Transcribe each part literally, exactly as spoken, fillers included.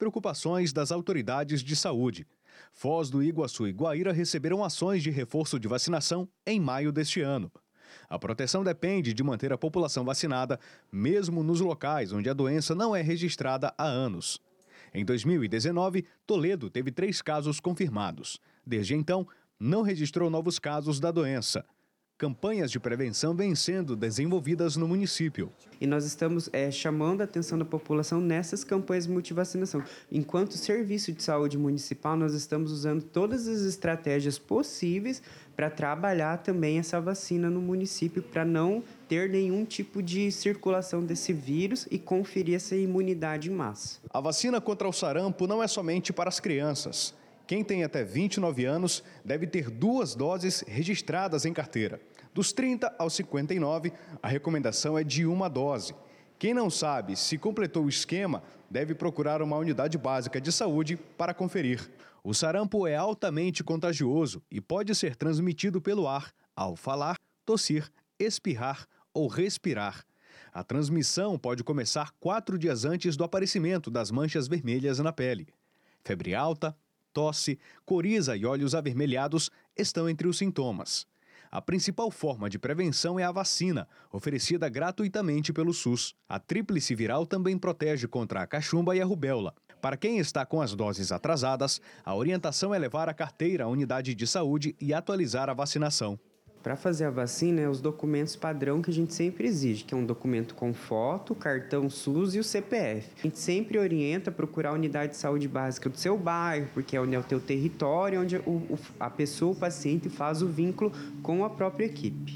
preocupações das autoridades de saúde. Foz do Iguaçu e Guaíra receberam ações de reforço de vacinação em maio deste ano. A proteção depende de manter a população vacinada, mesmo nos locais onde a doença não é registrada há anos. Em dois mil e dezenove, Toledo teve três casos confirmados. Desde então, não registrou novos casos da doença. Campanhas de prevenção vêm sendo desenvolvidas no município. E nós estamos é, chamando a atenção da população nessas campanhas de multivacinação. Enquanto serviço de saúde municipal, nós estamos usando todas as estratégias possíveis para trabalhar também essa vacina no município, para não ter nenhum tipo de circulação desse vírus e conferir essa imunidade em massa. A vacina contra o sarampo não é somente para as crianças. Quem tem até vinte e nove anos deve ter duas doses registradas em carteira. Dos trinta aos cinquenta e nove, a recomendação é de uma dose. Quem não sabe se completou o esquema deve procurar uma unidade básica de saúde para conferir. O sarampo é altamente contagioso e pode ser transmitido pelo ar, ao falar, tossir, espirrar ou respirar. A transmissão pode começar quatro dias antes do aparecimento das manchas vermelhas na pele. Febre alta, tosse, coriza e olhos avermelhados estão entre os sintomas. A principal forma de prevenção é a vacina, oferecida gratuitamente pelo SUS. A tríplice viral também protege contra a cachumba e a rubéola. Para quem está com as doses atrasadas, a orientação é levar a carteira à unidade de saúde e atualizar a vacinação. Para fazer a vacina, é os documentos padrão que a gente sempre exige, que é um documento com foto, cartão SUS e o C P F. A gente sempre orienta a procurar a unidade de saúde básica do seu bairro, porque é onde é o teu território, onde o, a pessoa, o paciente, faz o vínculo com a própria equipe.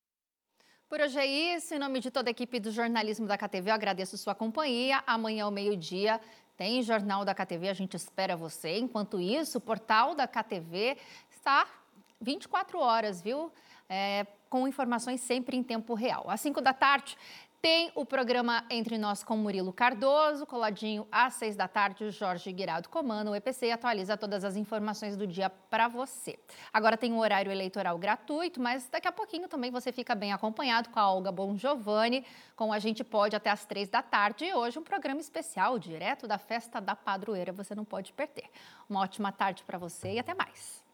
Por hoje é isso. Em nome de toda a equipe do jornalismo da K T V, eu agradeço sua companhia. Amanhã ao meio-dia tem Jornal da K T V, a gente espera você. Enquanto isso, o portal da K T V está vinte e quatro horas, viu? É, com informações sempre em tempo real. Às cinco da tarde tem o programa Entre Nós com Murilo Cardoso, coladinho às seis da tarde, o Jorge Guirado comanda o E P C e atualiza todas as informações do dia para você. Agora tem um horário eleitoral gratuito, mas daqui a pouquinho também você fica bem acompanhado com a Olga Bongiovanni, com A Gente Pode até às três da tarde. E hoje um programa especial, direto da Festa da Padroeira, você não pode perder. Uma ótima tarde para você e até mais.